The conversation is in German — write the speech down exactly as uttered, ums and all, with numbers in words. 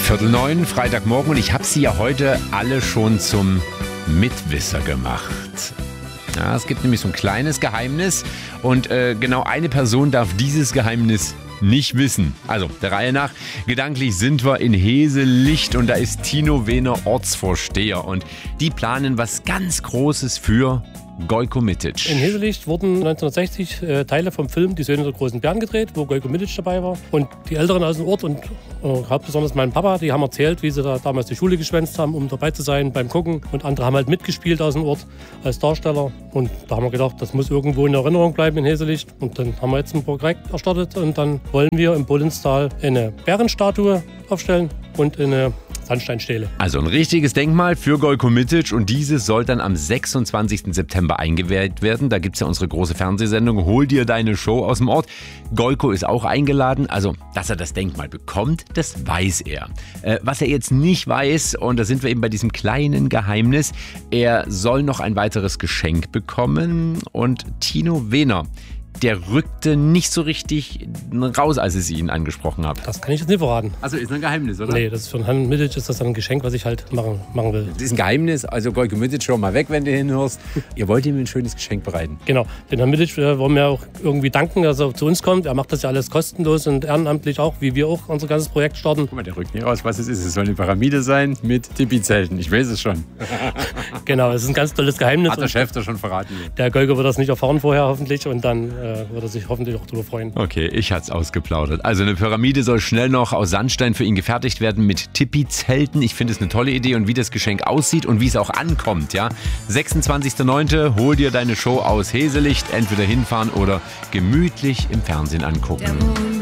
Viertel neun, Freitagmorgen, und ich habe sie ja heute alle schon zum Mitwisser gemacht. Ja, es gibt nämlich so ein kleines Geheimnis und äh, genau eine Person darf dieses Geheimnis nicht wissen. Also, der Reihe nach, gedanklich sind wir in Heselicht und da ist Tino Wehner Ortsvorsteher und die planen was ganz Großes für Gojko Mitic. In Heselicht wurden neunzehnhundertsechzig äh, Teile vom Film Die Söhne der großen Bären gedreht, wo Gojko Mitic dabei war. Und die Älteren aus dem Ort und äh, hauptbesonders mein Papa, die haben erzählt, wie sie da damals die Schule geschwänzt haben, um dabei zu sein beim Gucken. Und andere haben halt mitgespielt aus dem Ort als Darsteller. Und da haben wir gedacht, das muss irgendwo in Erinnerung bleiben in Heselicht. Und dann haben wir jetzt ein Projekt erstartet und dann wollen wir im Bullinstal eine Bärenstatue aufstellen und eine Sandsteinstele. Also ein richtiges Denkmal für Gojko Mitic und dieses soll dann am sechsundzwanzigsten September eingeweiht werden. Da gibt es ja unsere große Fernsehsendung Hol dir deine Show aus dem Ort. Gojko ist auch eingeladen. Also, dass er das Denkmal bekommt, das weiß er. Äh, was er jetzt nicht weiß, und da sind wir eben bei diesem kleinen Geheimnis, er soll noch ein weiteres Geschenk bekommen. Und Tino Wehner, der rückte nicht so richtig raus, als ich ihn angesprochen habe. Das kann ich jetzt nicht verraten. Also ist ein Geheimnis, oder? Nee, das ist von Herrn Mitic ist das ein Geschenk, was ich halt machen, machen will. Das ist ein Geheimnis, also Gojko Mitic, schau mal weg, wenn du hinhörst. Ihr wollt ihm ein schönes Geschenk bereiten. Genau, den Herrn Mitic äh, wollen wir auch irgendwie danken, dass er zu uns kommt. Er macht das ja alles kostenlos und ehrenamtlich auch, wie wir auch unser ganzes Projekt starten. Guck mal, der rückt nicht raus, was es ist. Es soll eine Pyramide sein mit Tipi-Zelten. Ich weiß es schon. Genau, es ist ein ganz tolles Geheimnis. Hat der Chef da schon verraten. Der Gojko wird das nicht erfahren vorher hoffentlich und dann äh, wird er sich hoffentlich auch darüber freuen. Okay, ich hatte es ausgeplaudert. Also eine Pyramide soll schnell noch aus Sandstein für ihn gefertigt werden mit Tipi-Zelten. Ich finde es eine tolle Idee und wie das Geschenk aussieht und wie es auch ankommt. Ja? sechsundzwanzigster neunte Hol dir deine Show aus Heselicht. Entweder hinfahren oder gemütlich im Fernsehen angucken.